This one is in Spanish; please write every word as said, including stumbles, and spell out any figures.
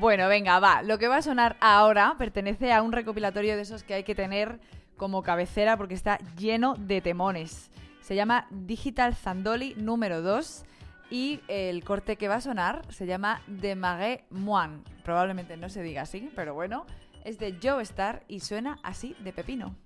Bueno, venga, va. Lo que va a sonar ahora pertenece a un recopilatorio de esos que hay que tener como cabecera porque está lleno de temones. Se llama Digital Zandoli número dos y el corte que va a sonar se llama De Marais Moine. Probablemente no se diga así, pero bueno, es de Joe Star y suena así de pepino.